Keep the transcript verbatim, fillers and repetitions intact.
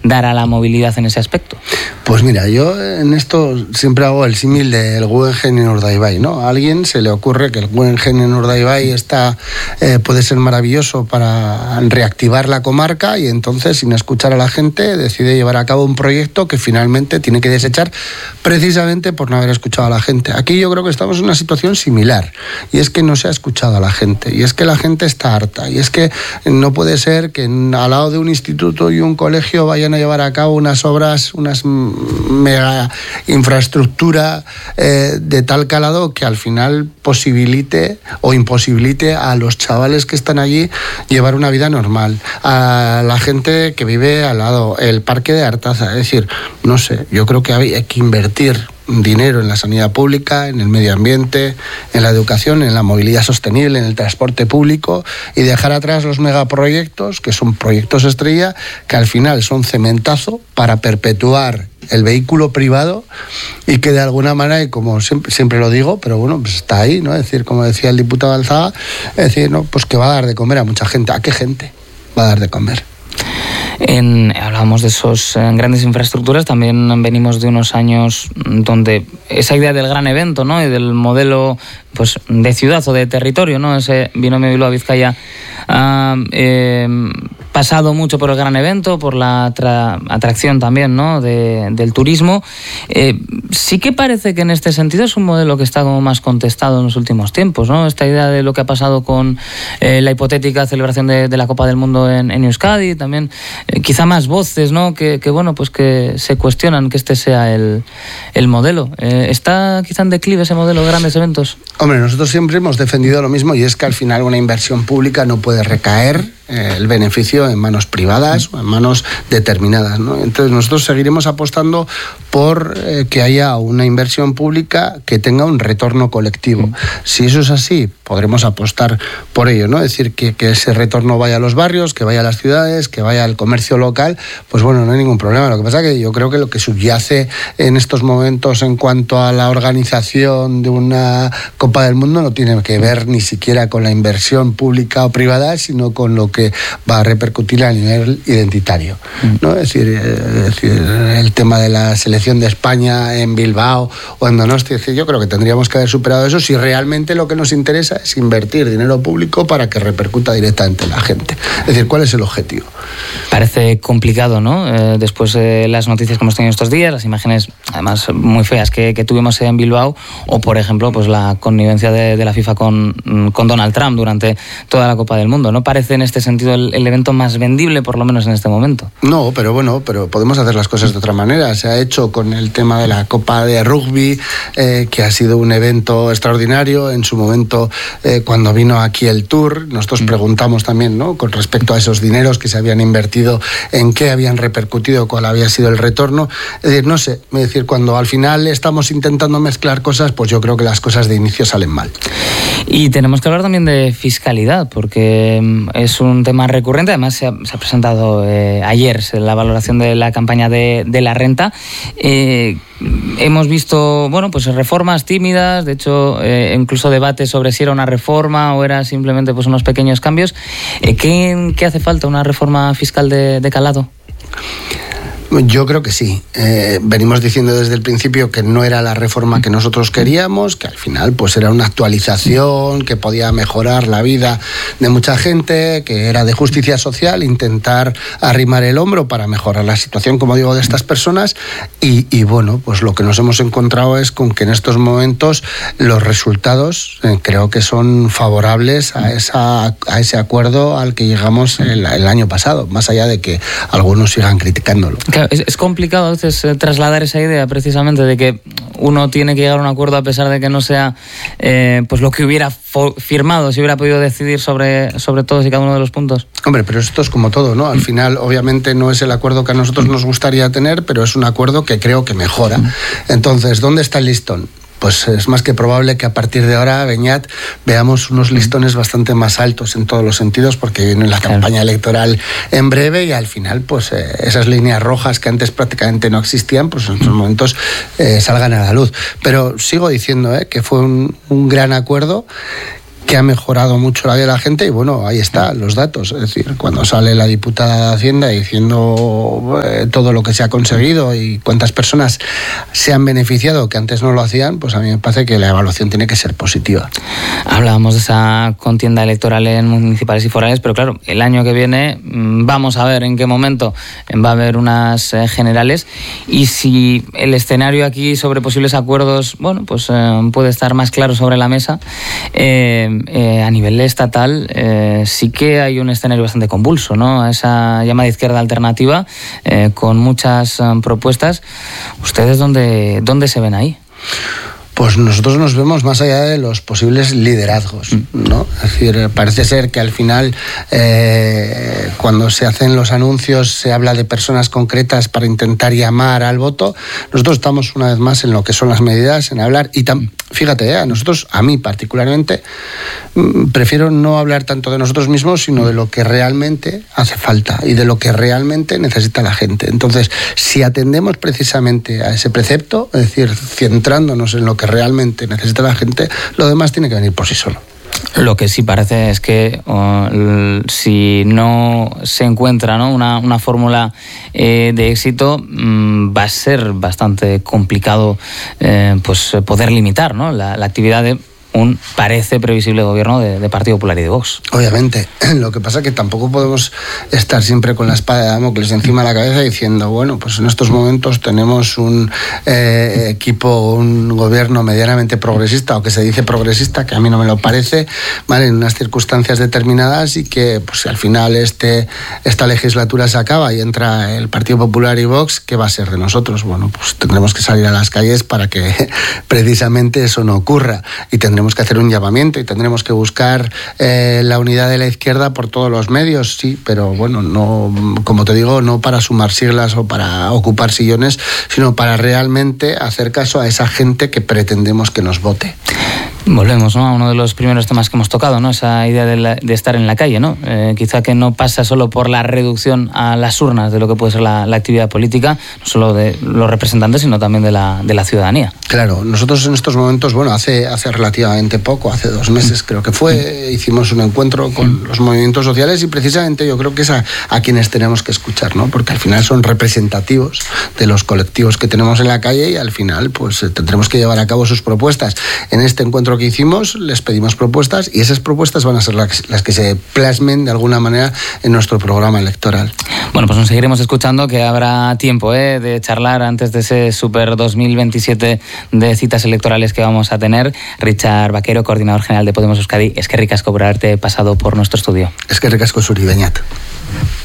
dar a la movilidad en ese aspecto? Pues mira, yo en esto siempre hago el símil del Guggenheim en Urdaibai, ¿no? A alguien se le ocurre que el Guggenheim en Urdaibai está, eh, puede ser maravilloso para reactivar la comarca y entonces, sin escuchar a la gente, decide llevar a cabo un proyecto que finalmente tiene que desechar precisamente por no haber escuchado a la gente. Aquí yo creo que estamos en una situación similar y es que no se ha escuchado a la gente y es que la gente está harta y es que no puede ser que al lado de un instituto y un colegio vayan a llevar a cabo unas obras, unas mega infraestructura eh, de tal calado que al final posibilite o imposibilite a los chavales que están allí llevar una vida normal, a la gente que vive al lado, el parque de Artaza, es decir, no sé, yo creo que hay que invertir dinero en la sanidad pública, en el medio ambiente, en la educación, en la movilidad sostenible, en el transporte público y dejar atrás los megaproyectos, que son proyectos estrella, que al final son cementazo para perpetuar el vehículo privado y que de alguna manera, y como siempre, siempre lo digo, pero bueno, pues está ahí, ¿no? Es decir, como decía el diputado Alzaga, es decir, ¿no? Pues que va a dar de comer a mucha gente. ¿A qué gente va a dar de comer? En, hablábamos de esas eh, grandes infraestructuras, también venimos de unos años donde esa idea del gran evento, ¿no? Y del modelo pues de ciudad o de territorio, ¿no? Ese binomio Bilbao-Vizcaya ha eh, pasado mucho por el gran evento, por la atra- atracción también, ¿no? de, del turismo. Eh, sí que parece que en este sentido es un modelo que está como más contestado en los últimos tiempos, ¿no? Esta idea de lo que ha pasado con eh, la hipotética celebración de, de la Copa del Mundo en, en Euskadi, también eh, quizá más voces, ¿no? Que, que bueno, pues que se cuestionan que este sea el, el modelo. Eh, ¿Está quizá en declive ese modelo de grandes eventos? Hombre, nosotros siempre hemos defendido lo mismo y es que al final una inversión pública no puede recaer eh, el beneficio en manos privadas o en manos determinadas, ¿no? Entonces nosotros seguiremos apostando por eh, que haya una inversión pública que tenga un retorno colectivo. Si eso es así, podremos apostar por ello, ¿no? Es decir, que, que ese retorno vaya a los barrios, que vaya a las ciudades, que vaya al comercio local, pues bueno, no hay ningún problema. Lo que pasa es que yo creo que lo que subyace en estos momentos en cuanto a la organización de una Copa del Mundo no tiene que ver ni siquiera con la inversión pública o privada, sino con lo que va a repercutir a nivel identitario, ¿no? Es decir, es decir, el tema de la selección de España en Bilbao o en Donosti, es decir, yo creo que tendríamos que haber superado eso si realmente lo que nos interesa es invertir dinero público para que repercuta directamente en la gente. Es decir, ¿cuál es el objetivo? Parece complicado, ¿no? Eh, después de eh, las noticias que hemos tenido estos días, las imágenes además muy feas que, que tuvimos en Bilbao, o por ejemplo, pues la connivencia de, de la FIFA con, con Donald Trump durante toda la Copa del Mundo. ¿No parece en este sentido el, el evento más vendible, por lo menos en este momento? No, pero bueno, pero podemos hacer las cosas de otra manera. Se ha hecho con el tema de la Copa de Rugby, eh, que ha sido un evento extraordinario. En su momento, eh, cuando vino aquí el Tour, nosotros mm. preguntamos también, ¿no?, con respecto a esos dineros que se habían invertido, en qué habían repercutido, cuál había sido el retorno. Es decir, no sé, es decir, cuando al final estamos intentando mezclar cosas, pues yo creo que las cosas de inicio salen mal. Y tenemos que hablar también de fiscalidad, porque es un tema recurrente. Además, se ha, se ha presentado eh, ayer la valoración de la campaña de, de la renta. Eh, hemos visto, bueno, pues reformas tímidas, de hecho, eh, incluso debates sobre si era una reforma o era simplemente pues unos pequeños cambios. Eh, ¿qué, ¿Qué hace falta? ¿Una reforma fiscal de, de calado? Yo creo que sí. Eh, venimos diciendo desde el principio que no era la reforma que nosotros queríamos, que al final pues era una actualización que podía mejorar la vida de mucha gente, que era de justicia social, intentar arrimar el hombro para mejorar la situación, como digo, de estas personas. Y, y bueno, pues lo que nos hemos encontrado es con que en estos momentos los resultados eh, creo que son favorables a, esa, a ese acuerdo al que llegamos el, el año pasado, más allá de que algunos sigan criticándolo. Claro, es, es complicado a veces eh, trasladar esa idea precisamente de que uno tiene que llegar a un acuerdo a pesar de que no sea eh, pues lo que hubiera fo- firmado, si hubiera podido decidir sobre, sobre todos y cada uno de los puntos. Hombre, pero esto es como todo, ¿no? Al final, obviamente, no es el acuerdo que a nosotros nos gustaría tener, pero es un acuerdo que creo que mejora. Entonces, ¿dónde está el listón? Pues es más que probable que a partir de ahora, Beñat, veamos unos listones bastante más altos en todos los sentidos, porque viene la campaña electoral en breve y al final, pues eh, esas líneas rojas que antes prácticamente no existían, pues en estos momentos eh, salgan a la luz. Pero sigo diciendo eh, que fue un, un gran acuerdo que ha mejorado mucho la vida de la gente y bueno, ahí están los datos. Es decir, cuando sale la diputada de Hacienda diciendo eh, todo lo que se ha conseguido y cuántas personas se han beneficiado que antes no lo hacían, pues a mí me parece que la evaluación tiene que ser positiva. Hablábamos de esa contienda electoral en municipales y forales, pero claro, el año que viene vamos a ver en qué momento va a haber unas eh, generales y si el escenario aquí sobre posibles acuerdos, bueno, pues eh, puede estar más claro sobre la mesa. Eh, eh, a nivel estatal eh, sí que hay un escenario bastante convulso, ¿no? Esa llamada izquierda alternativa eh, con muchas eh, propuestas. ¿Ustedes dónde, dónde se ven ahí? Pues nosotros nos vemos más allá de los posibles liderazgos, ¿no? Es decir, parece ser que al final eh, cuando se hacen los anuncios se habla de personas concretas para intentar llamar al voto. Nosotros estamos una vez más en lo que son las medidas, en hablar y tam- fíjate, eh, a nosotros, a mí particularmente, mmm, prefiero no hablar tanto de nosotros mismos, sino de lo que realmente hace falta y de lo que realmente necesita la gente. Entonces, si atendemos precisamente a ese precepto, es decir, centrándonos en lo que realmente necesita la gente, lo demás tiene que venir por sí solo. Lo que sí parece es que uh, si no se encuentra, ¿no? una, una fórmula eh, de éxito, mmm, va a ser bastante complicado eh, pues poder limitar, ¿no? la, la actividad de un parece previsible gobierno de, de Partido Popular y de Vox. Obviamente, lo que pasa es que tampoco podemos estar siempre con la espada de Damocles encima de la cabeza diciendo, bueno, pues en estos momentos tenemos un eh, equipo, un gobierno medianamente progresista, o que se dice progresista, que a mí no me lo parece, ¿vale? En unas circunstancias determinadas y que pues al final este, esta legislatura se acaba y entra el Partido Popular y Vox, ¿qué va a ser de nosotros? Bueno, pues tendremos que salir a las calles para que precisamente eso no ocurra y tendremos que hacer un llamamiento y tendremos que buscar eh, la unidad de la izquierda por todos los medios, sí, pero bueno, no, como te digo, no para sumar siglas o para ocupar sillones, sino para realmente hacer caso a esa gente que pretendemos que nos vote. Volvemos, ¿no?, a uno de los primeros temas que hemos tocado, ¿no? Esa idea de, la, de estar en la calle, ¿no? Eh, quizá que no pasa solo por la reducción a las urnas de lo que puede ser la, la actividad política, no solo de los representantes, sino también de la, de la ciudadanía. Claro, nosotros en estos momentos, bueno, hace, hace relativamente poco, hace dos meses creo que fue, hicimos un encuentro con los movimientos sociales y precisamente yo creo que es a, a quienes tenemos que escuchar, ¿no? Porque al final son representativos de los colectivos que tenemos en la calle y al final pues tendremos que llevar a cabo sus propuestas. En este encuentro que hicimos les pedimos propuestas y esas propuestas van a ser las, las que se plasmen de alguna manera en nuestro programa electoral. Bueno, pues nos seguiremos escuchando, que habrá tiempo ¿eh? de charlar antes de ese Super dos mil veintisiete de citas electorales que vamos a tener. Richard Vaquero, coordinador general de Podemos Euskadi, es que ricasco por haberte pasado por nuestro estudio. Es que ricasco, Suri Beñat.